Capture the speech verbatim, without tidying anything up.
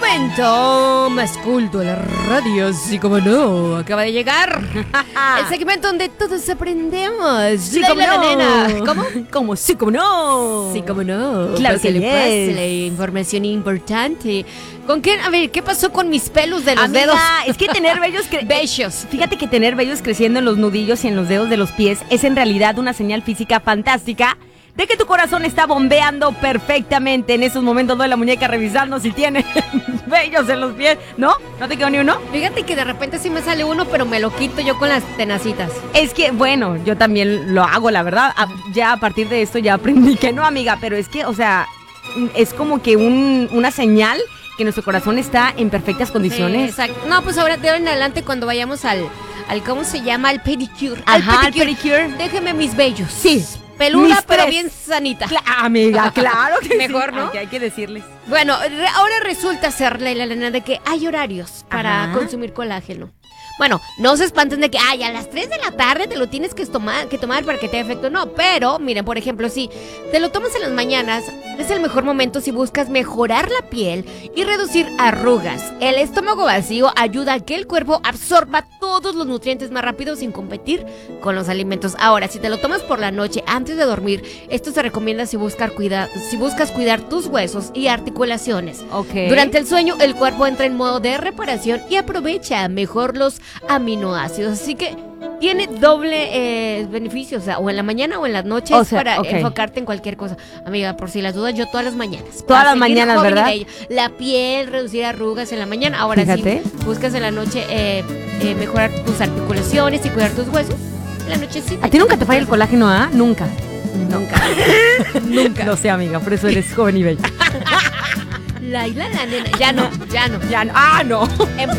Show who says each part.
Speaker 1: momento más culto de la radio, sí como no, acaba de llegar el segmento donde todos aprendemos.
Speaker 2: Sí como no.
Speaker 1: Nena. ¿Cómo?
Speaker 2: Como sí como no.
Speaker 1: Sí como no.
Speaker 2: Claro
Speaker 1: Pásale,
Speaker 2: que yes.
Speaker 1: pásale, información importante. ¿Con qué? A ver, ¿qué pasó con mis pelos de los
Speaker 2: Amiga,
Speaker 1: dedos?
Speaker 2: es que tener vellos cre-
Speaker 1: Bellos.
Speaker 2: Fíjate que tener vellos creciendo en los nudillos y en los dedos de los pies es en realidad una señal física fantástica de que tu corazón está bombeando perfectamente en esos momentos. No de la muñeca revisando si tiene vellos en los pies. ¿No? ¿No te quedó ni uno?
Speaker 1: Fíjate que de repente sí me sale uno, pero me lo quito yo con las tenacitas.
Speaker 2: Es que, bueno, yo también lo hago, la verdad. A- ya a partir de esto ya aprendí que no, amiga. Pero es que, o sea, es como que un, una señal que nuestro corazón está en perfectas condiciones.
Speaker 1: Sí, exacto. No, pues ahora de ahora en adelante cuando vayamos al, al ¿cómo se llama? Al pedicure.
Speaker 2: Ajá,
Speaker 1: al
Speaker 2: al pedicure.
Speaker 1: Déjeme mis vellos.
Speaker 2: Sí.
Speaker 1: Peluda,
Speaker 2: Mis
Speaker 1: pero
Speaker 2: tres.
Speaker 1: bien sanita.
Speaker 2: Cla- amiga, claro que
Speaker 1: Mejor,
Speaker 2: sí.
Speaker 1: ¿no?
Speaker 2: Aunque hay que decirles.
Speaker 1: Bueno, re- ahora resulta ser, Leila Lana, de que hay horarios para
Speaker 2: Ajá.
Speaker 1: consumir colágeno. Bueno, no se espanten de que, ay, a las tres de la tarde te lo tienes que tomar, que tomar para que te haga efecto. No, pero, miren, por ejemplo, si te lo tomas en las mañanas, es el mejor momento si buscas mejorar la piel y reducir arrugas. El estómago vacío ayuda a que el cuerpo absorba todos los nutrientes más rápido sin competir con los alimentos. Ahora, si te lo tomas por la noche antes de dormir, esto se recomienda si, buscar cuida- si buscas cuidar tus huesos y articulaciones.
Speaker 2: Ok.
Speaker 1: Durante el sueño, el cuerpo entra en modo de reparación y aprovecha mejor los aminoácidos. Así que tiene doble eh, beneficio, o sea, o en la mañana o en las noches
Speaker 2: O sea,
Speaker 1: para
Speaker 2: ok.
Speaker 1: enfocarte en cualquier cosa. Amiga, por si las dudas, yo todas las mañanas.
Speaker 2: Todas
Speaker 1: Para
Speaker 2: las
Speaker 1: seguir
Speaker 2: mañanas,
Speaker 1: joven y
Speaker 2: ¿verdad?
Speaker 1: bella. La piel, reducir arrugas en la mañana. Ahora
Speaker 2: Fíjate.
Speaker 1: sí, buscas en la noche eh, eh, mejorar tus articulaciones y cuidar tus huesos. En la nochecita.
Speaker 2: ¿A ti nunca te falla el colágeno, ah? Nunca.
Speaker 1: Nunca. Nunca.
Speaker 2: No sé, amiga, por eso eres joven y bella.
Speaker 1: La, la, la, nena. Ya no, ya no.
Speaker 2: Ya no. Ah, no.
Speaker 1: En